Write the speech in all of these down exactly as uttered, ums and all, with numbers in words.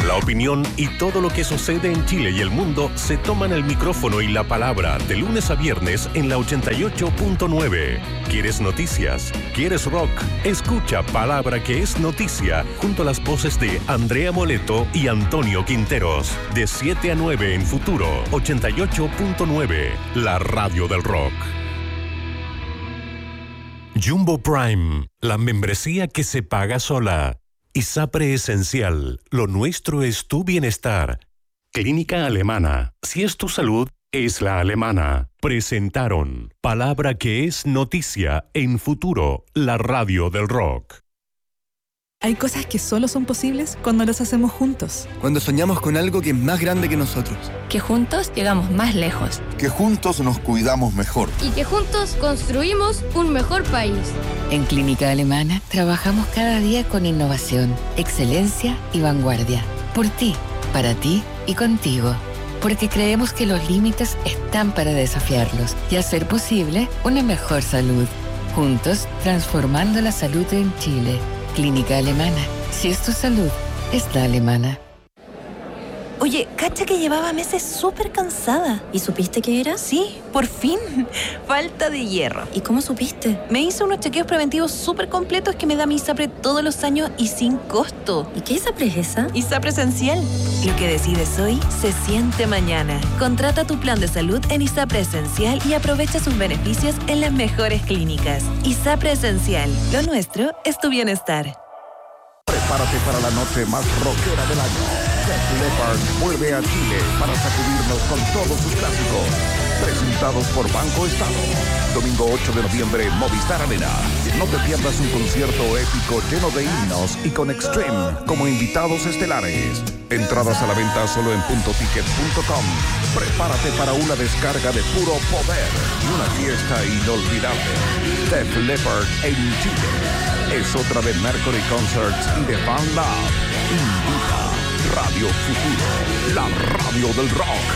La opinión y todo lo que sucede en Chile y el mundo se toman el micrófono y la palabra de lunes a viernes en la ochenta y ocho punto nueve. ¿Quieres noticias? ¿Quieres rock? Escucha Palabra que es noticia junto a las voces de Andrea Moleto y Antonio Quinteros. De siete a nueve en Futuro ochenta y ocho punto nueve, la radio del rock. Jumbo Prime, la membresía que se paga sola. ISAPRE Esencial, lo nuestro es tu bienestar. Clínica Alemana, si es tu salud, es la alemana. Presentaron Palabra que es noticia en Futuro, la radio del rock. Hay cosas que solo son posibles cuando las hacemos juntos. Cuando soñamos con algo que es más grande que nosotros. Que juntos llegamos más lejos. Que juntos nos cuidamos mejor. Y que juntos construimos un mejor país. En Clínica Alemana trabajamos cada día con innovación, excelencia y vanguardia. Por ti, para ti y contigo. Porque creemos que los límites están para desafiarlos y hacer posible una mejor salud. Juntos, transformando la salud en Chile. Clínica Alemana. Si es tu salud, es la alemana. Oye, cacha que llevaba meses súper cansada. ¿Y supiste qué era? Sí, por fin. Falta de hierro. ¿Y cómo supiste? Me hice unos chequeos preventivos súper completos que me da mi ISAPRE todos los años y sin costo. ¿Y qué ISAPRE es esa? ISAPRE Esencial. Lo que decides hoy se siente mañana. Contrata tu plan de salud en ISAPRE Esencial y aprovecha sus beneficios en las mejores clínicas. ISAPRE Esencial. Lo nuestro es tu bienestar. Prepárate para la noche más rockera del año. Def Leppard vuelve a Chile para sacudirnos con todos sus clásicos. Presentados por Banco Estado. Domingo ocho de noviembre, Movistar Arena. No te pierdas un concierto épico lleno de himnos y con Extreme como invitados estelares. Entradas a la venta solo en punto ticket punto com. Prepárate para una descarga de puro poder y una fiesta inolvidable. Def Leppard en Chile. Es otra de Mercury Concerts y de Fan Lab. Invita Radio Futuro, la radio del rock.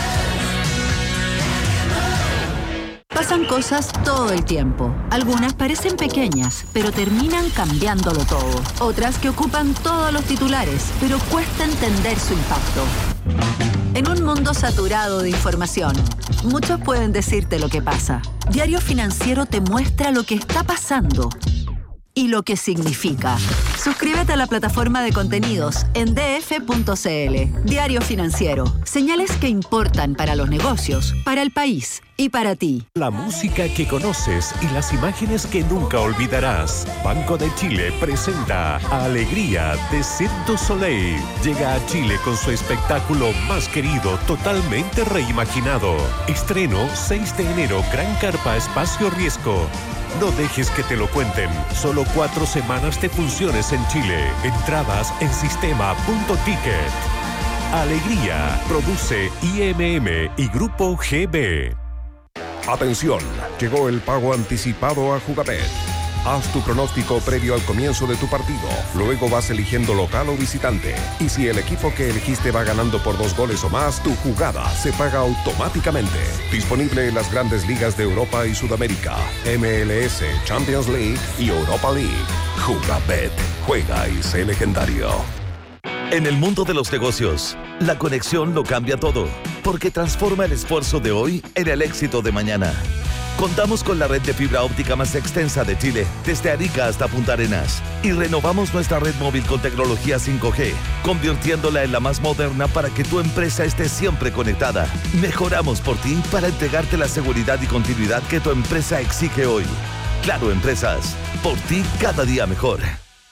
Pasan cosas todo el tiempo. Algunas parecen pequeñas, pero terminan cambiándolo todo. Otras que ocupan todos los titulares, pero cuesta entender su impacto. En un mundo saturado de información, muchos pueden decirte lo que pasa. Diario Financiero te muestra lo que está pasando y lo que significa. Suscríbete a la plataforma de contenidos en d f punto c l. Diario Financiero. Señales que importan para los negocios, para el país y para ti. La música que conoces y las imágenes que nunca olvidarás. Banco de Chile presenta Alegría de Cirque du Soleil. Llega a Chile con su espectáculo más querido, totalmente reimaginado. Estreno seis de enero, Gran Carpa Espacio Riesgo. No dejes que te lo cuenten. Solo cuatro semanas de funciones en Chile. Entradas en sistema punto ticket. Alegría. Produce I M M y Grupo G B. Atención, llegó el pago anticipado a Jugabet. Haz tu pronóstico previo al comienzo de tu partido. Luego vas eligiendo local o visitante. Y si el equipo que elegiste va ganando por dos goles o más, tu jugada se paga automáticamente. Disponible en las grandes ligas de Europa y Sudamérica, M L S, Champions League y Europa League. Jugabet. Juega y sé legendario. En el mundo de los negocios, la conexión lo cambia todo, porque transforma el esfuerzo de hoy en el éxito de mañana. Contamos con la red de fibra óptica más extensa de Chile, desde Arica hasta Punta Arenas, y renovamos nuestra red móvil con tecnología cinco G, convirtiéndola en la más moderna para que tu empresa esté siempre conectada. Mejoramos por ti para entregarte la seguridad y continuidad que tu empresa exige hoy. Claro Empresas, por ti cada día mejor.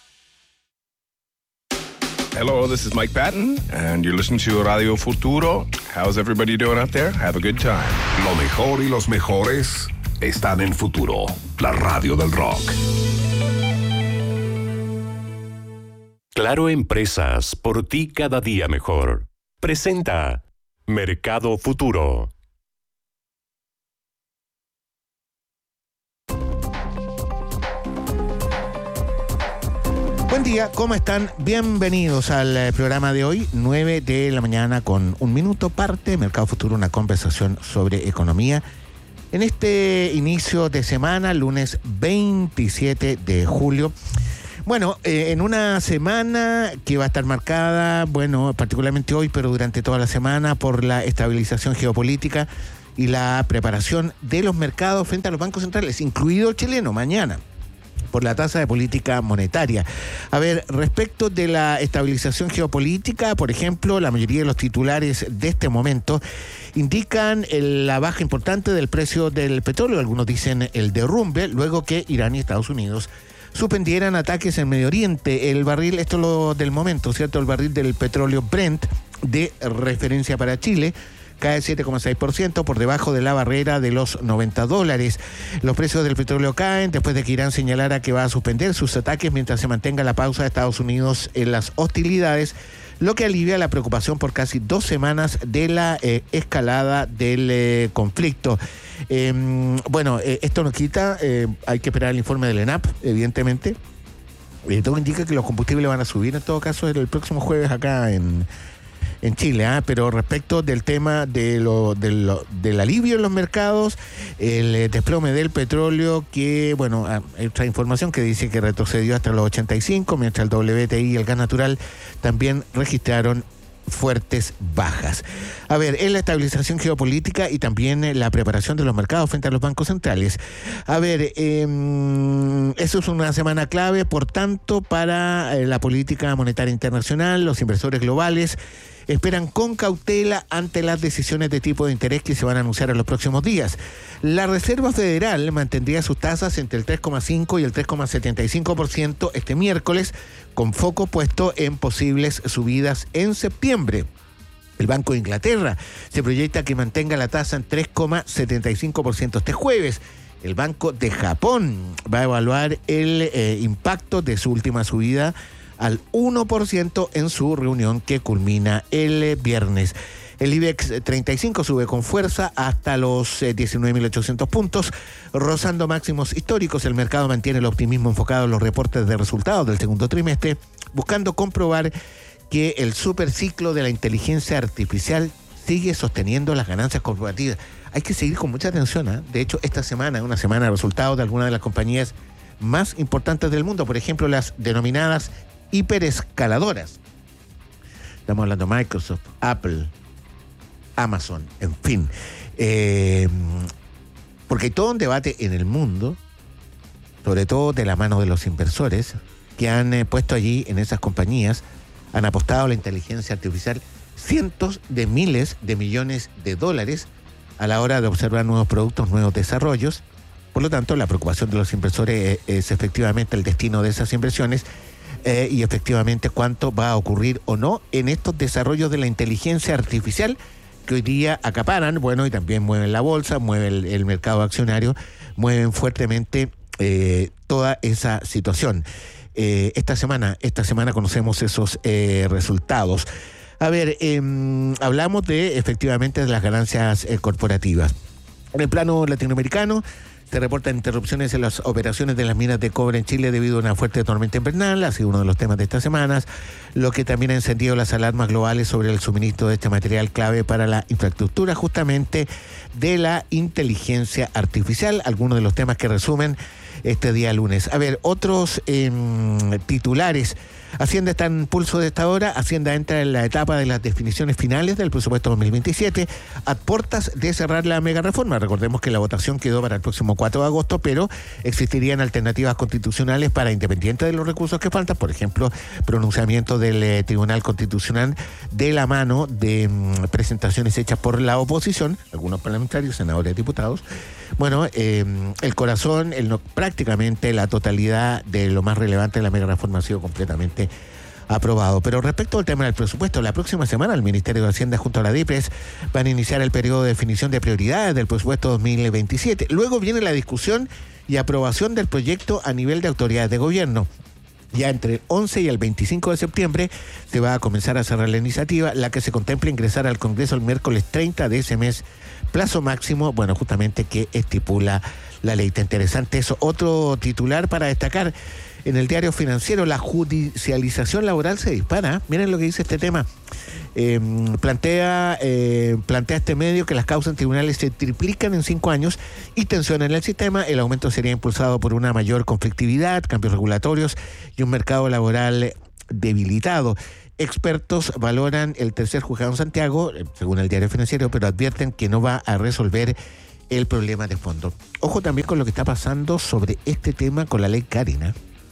Hello, this is Mike Patton, and you're listening to Radio Futuro. How's everybody doing out there? Have a good time. Lo mejor y los mejores están en Futuro, la radio del rock. Claro Empresas, por ti cada día mejor. Presenta Mercado Futuro. Buen día, ¿cómo están? Bienvenidos al eh, programa de hoy, nueve de la mañana con un minuto, parte Mercado Futuro, una conversación sobre economía. En este inicio de semana, lunes veintisiete de julio. Bueno, eh, en una semana que va a estar marcada, bueno, particularmente hoy, pero durante toda la semana, por la estabilización geopolítica y la preparación de los mercados frente a los bancos centrales, incluido el chileno, mañana, por la tasa de política monetaria. A ver, respecto de la estabilización geopolítica, por ejemplo, la mayoría de los titulares de este momento indican el, la baja importante del precio del petróleo, algunos dicen el derrumbe, luego que Irán y Estados Unidos suspendieran ataques en Medio Oriente. El barril, esto es lo del momento, ¿cierto? El barril del petróleo Brent de referencia para Chile cae siete coma seis por ciento por debajo de la barrera de los noventa dólares. Los precios del petróleo caen después de que Irán señalara que va a suspender sus ataques mientras se mantenga la pausa de Estados Unidos en las hostilidades, lo que alivia la preocupación por casi dos semanas de la eh, escalada del eh, conflicto. Eh, bueno, eh, esto nos quita, eh, hay que esperar el informe del ENAP, evidentemente. Eh, todo indica que los combustibles van a subir en todo caso el próximo jueves acá en, en Chile, ¿eh? Pero respecto del tema de lo, de lo, del alivio en los mercados, el eh, desplome del petróleo, que bueno, hay otra información que dice que retrocedió hasta los ochenta y cinco, mientras el W T I y el gas natural también registraron fuertes bajas. A ver, es la estabilización geopolítica y también eh, la preparación de los mercados frente a los bancos centrales. A ver, eh, eso es una semana clave, por tanto, para eh, la política monetaria internacional. Los inversores globales esperan con cautela ante las decisiones de tipo de interés que se van a anunciar en los próximos días. La Reserva Federal mantendría sus tasas entre el tres coma cinco y el tres coma setenta y cinco por ciento este miércoles, con foco puesto en posibles subidas en septiembre. El Banco de Inglaterra se proyecta que mantenga la tasa en tres coma setenta y cinco por ciento este jueves. El Banco de Japón va a evaluar el eh, impacto de su última subida al uno por ciento en su reunión que culmina el viernes. El IBEX treinta y cinco sube con fuerza hasta los eh, diecinueve mil ochocientos puntos, rozando máximos históricos. El mercado mantiene el optimismo enfocado en los reportes de resultados del segundo trimestre, buscando comprobar que el superciclo de la inteligencia artificial sigue sosteniendo las ganancias corporativas. Hay que seguir con mucha atención, ¿eh? De hecho, esta semana es una semana de resultados de algunas de las compañías más importantes del mundo, por ejemplo, las denominadas hiperescaladoras. Estamos hablando de Microsoft, Apple, Amazon, en fin. Eh, porque hay todo un debate en el mundo, sobre todo de la mano de los inversores, que han eh, puesto allí en esas compañías, han apostado a la inteligencia artificial cientos de miles de millones de dólares a la hora de observar nuevos productos, nuevos desarrollos. Por lo tanto, la preocupación de los inversores es, es efectivamente el destino de esas inversiones eh, y efectivamente cuánto va a ocurrir o no en estos desarrollos de la inteligencia artificial que hoy día acaparan, bueno, y también mueven la bolsa, mueven el, el mercado accionario, mueven fuertemente eh, toda esa situación. Eh, esta semana, esta semana conocemos esos eh, resultados. A ver, eh, hablamos de efectivamente de las ganancias eh, corporativas. En el plano latinoamericano se reportan interrupciones en las operaciones de las minas de cobre en Chile debido a una fuerte tormenta invernal, ha sido uno de los temas de estas semanas, lo que también ha encendido las alarmas globales sobre el suministro de este material clave para la infraestructura justamente de la inteligencia artificial, algunos de los temas que resumen este día lunes. A ver, otros eh, titulares. Hacienda está en pulso de esta hora. Hacienda entra en la etapa de las definiciones finales del presupuesto dos mil veintisiete a puertas de cerrar la mega reforma. Recordemos que la votación quedó para el próximo cuatro de agosto, pero existirían alternativas constitucionales para, independiente de los recursos que faltan, por ejemplo, pronunciamiento del eh, Tribunal Constitucional de la mano de mm, presentaciones hechas por la oposición, algunos parlamentarios, senadores, diputados. Bueno, eh, el corazón, el no, prácticamente la totalidad de lo más relevante de la mega reforma ha sido completamente aprobado. Pero respecto al tema del presupuesto, la próxima semana el Ministerio de Hacienda junto a la DIPRES van a iniciar el periodo de definición de prioridades del presupuesto dos mil veintisiete. Luego viene la discusión y aprobación del proyecto a nivel de autoridades de gobierno. Ya entre el once y el veinticinco de septiembre se va a comenzar a cerrar la iniciativa, la que se contempla ingresar al Congreso el miércoles treinta de ese mes, plazo máximo, bueno, justamente que estipula la ley. Está interesante eso. Otro titular para destacar en el Diario Financiero: la judicialización laboral se dispara. Miren lo que dice este tema. Eh, plantea, eh, plantea este medio que las causas en tribunales se triplican en cinco años y tensión en el sistema. El aumento sería impulsado por una mayor conflictividad, cambios regulatorios y un mercado laboral debilitado. Expertos valoran el tercer juzgado en Santiago, según el Diario Financiero, pero advierten que no va a resolver el problema de fondo. Ojo también con lo que está pasando sobre este tema con la ley Karina.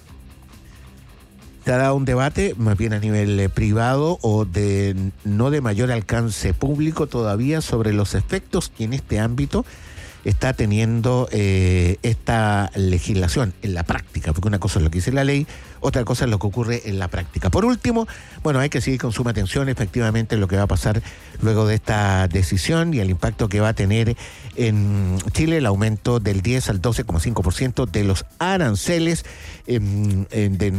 Se ha dado un debate, más bien a nivel eh, privado o de no de mayor alcance público todavía, sobre los efectos que en este ámbito está teniendo eh, esta legislación en la práctica, porque una cosa es lo que dice la ley, otra cosa es lo que ocurre en la práctica. Por último, bueno, hay que seguir con suma atención efectivamente lo que va a pasar luego de esta decisión y el impacto que va a tener en Chile el aumento del diez al doce coma cinco por ciento de los aranceles en, en, de,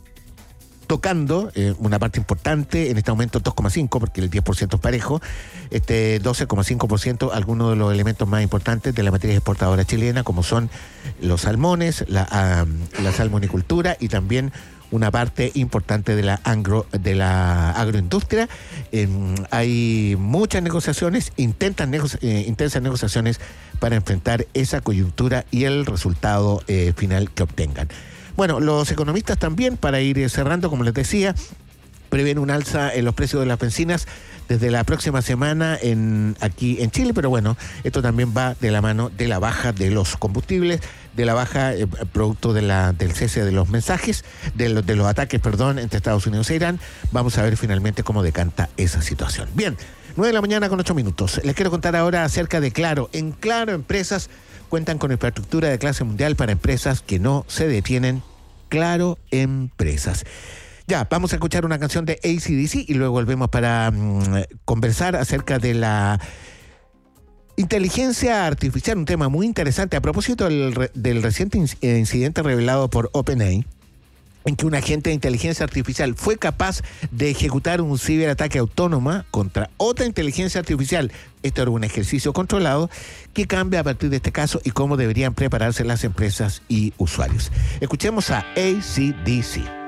tocando eh, una parte importante en este aumento dos coma cinco, porque el diez por ciento es parejo, este doce coma cinco por ciento, algunos de los elementos más importantes de la materia exportadora chilena, como son los salmones, la, um, la salmonicultura y también una parte importante de la, angro, de la agroindustria. Eh, hay muchas negociaciones, intentan nego- eh, intensas negociaciones para enfrentar esa coyuntura y el resultado eh, final que obtengan. Bueno, los economistas también, para ir cerrando, como les decía, prevén un alza en los precios de las bencinas desde la próxima semana en, aquí en Chile, pero bueno, esto también va de la mano de la baja de los combustibles, de la baja eh, producto de la, del cese de los mensajes, de, lo, de los ataques, perdón, entre Estados Unidos e Irán. Vamos a ver finalmente cómo decanta esa situación. Bien, nueve de la mañana con ocho minutos. Les quiero contar ahora acerca de Claro. En Claro, empresas cuentan con infraestructura de clase mundial para empresas que no se detienen. Claro Empresas. Ya, vamos a escuchar una canción de A C D C y luego volvemos para mmm, conversar acerca de la inteligencia artificial, un tema muy interesante a propósito del, del reciente incidente revelado por OpenAI, en que un agente de inteligencia artificial fue capaz de ejecutar un ciberataque autónomo contra otra inteligencia artificial. Esto era un ejercicio controlado que cambia a partir de este caso y cómo deberían prepararse las empresas y usuarios. Escuchemos a A C D C.